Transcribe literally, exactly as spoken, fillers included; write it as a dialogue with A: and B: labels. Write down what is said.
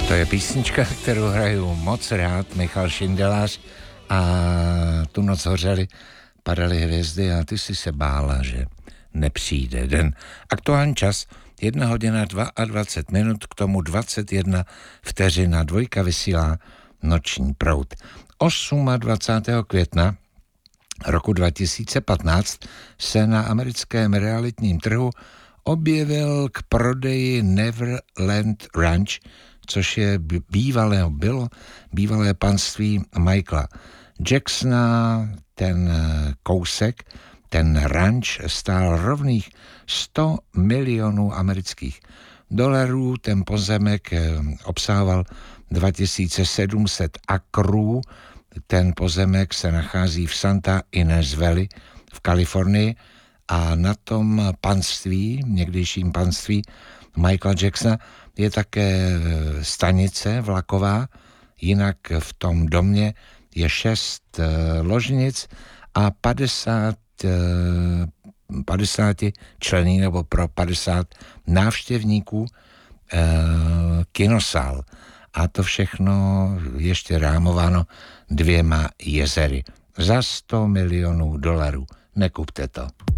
A: To je písnička, kterou hraju moc rád, Michal Šindelář, a tu noc hořely, padaly hvězdy a ty si se bála, že nepřijde den. Aktuální čas jedna hodina dvacet dva minut, k tomu dvacet jedna vteřina, dvojka vysílá Noční proud. dvacátého osmého května roku dva tisíce patnáct se na americkém realitním trhu objevil k prodeji Neverland Ranch, což je bývalé, bylo bývalé panství Michaela Jacksona. Ten kousek, ten ranč stál rovných sto milionů amerických dolarů. Ten pozemek obsahoval dva tisíce sedm set akrů. Ten pozemek se nachází v Santa Ynez Valley v Kalifornii a na tom panství, někdejším panství Michaela Jacksona, je také stanice vlaková. Jinak v tom domě je šest ložnic a padesát, padesát členů nebo pro padesát návštěvníků kinosál. A to všechno ještě rámováno dvěma jezery. Za sto milionů dolarů. Nekupte to.